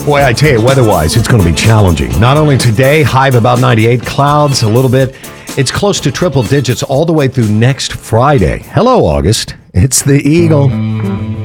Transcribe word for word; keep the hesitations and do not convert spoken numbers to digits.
Boy, I tell you, weather-wise, it's going to be challenging. Not only today, high of about ninety-eight, clouds a little bit. It's close to triple digits all the way through next Friday. Hello, August. It's the Eagle.